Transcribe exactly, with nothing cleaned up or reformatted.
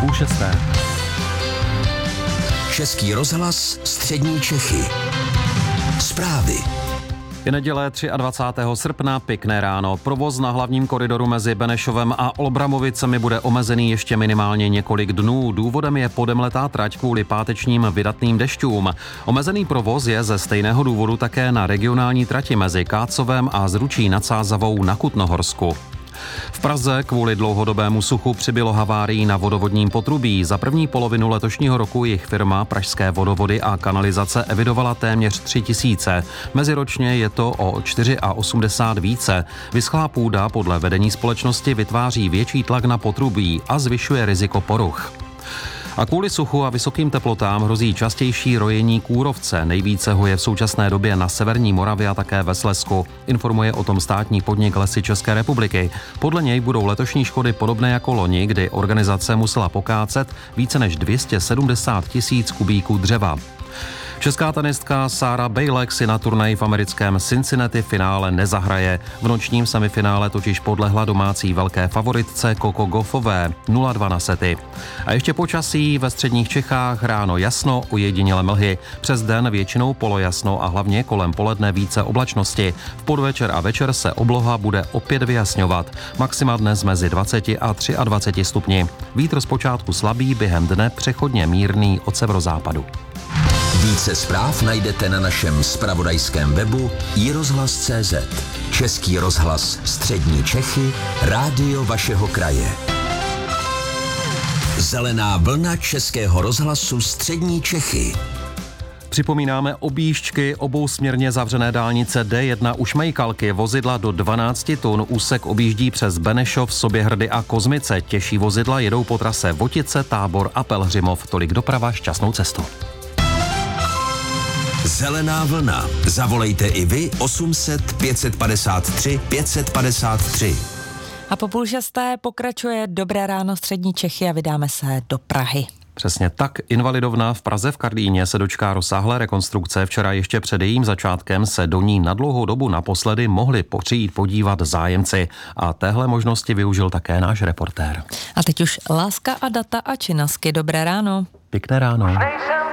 půl šesté. Český rozhlas Střední Čechy. Zprávy. Je neděle dvacátého třetího srpna, pěkné ráno. Provoz na hlavním koridoru mezi Benešovem a Olbramovicemi bude omezený ještě minimálně několik dnů. Důvodem je podemletá trať kvůli pátečním vydatným dešťům. Omezený provoz je ze stejného důvodu také na regionální trati mezi Kácovem a Zručí nad Sázavou na Kutnohorsku. V Praze kvůli dlouhodobému suchu přibylo havárií na vodovodním potrubí. Za první polovinu letošního roku jich firma Pražské vodovody a kanalizace evidovala téměř tři tisíce. Meziročně je to o osmdesát čtyři více. Vyschlá půda podle vedení společnosti vytváří větší tlak na potrubí a zvyšuje riziko poruch. A kvůli suchu a vysokým teplotám hrozí častější rojení kůrovce. Nejvíce ho je v současné době na severní Moravě a také ve Slezsku. Informuje o tom státní podnik Lesy České republiky. Podle něj budou letošní škody podobné jako loni, kdy organizace musela pokácet více než dvě stě sedmdesát tisíc kubíků dřeva. Česká tenistka Sarah Bejlek si na turnaji v americkém Cincinnati finále nezahraje. V nočním semifinále totiž podlehla domácí velké favoritce Coco Gauffové nula dva na sety. A ještě počasí: ve středních Čechách ráno jasno, ojediněle mlhy. Přes den většinou polojasno a hlavně kolem poledne více oblačnosti. V podvečer a večer se obloha bude opět vyjasňovat. Maxima dnes mezi dvacet a dvacet tři stupni. Vítr zpočátku slabý, během dne přechodně mírný od severozápadu. Více zpráv najdete na našem zpravodajském webu i rozhlas tečka cé zet. Český rozhlas Střední Čechy, rádio vašeho kraje. Zelená vlna Českého rozhlasu Střední Čechy. Připomínáme objížďky obousměrně zavřené dálnice D jedna u Šmejkalky. Vozidla do dvanáct tun úsek objíždí přes Benešov, Soběhrdy a Kozmice. Těžší vozidla jedou po trase Votice, Tábor a Pelhřimov. Tolik doprava, šťastnou cestu. Zelená vlna. Zavolejte i vy osm set pět set padesát tři pět set padesát tři. A po půl šesté pokračuje Dobré ráno Střední Čechy a vydáme se do Prahy. Přesně tak. Invalidovna v Praze v Karlíně se dočká rozsáhlé rekonstrukce. Včera ještě před jejím začátkem se do ní na dlouhou dobu naposledy mohli přijít podívat zájemci. A téhle možnosti využil také náš reportér. A teď už láska a data a činnosti. Dobré ráno. Pěkné ráno.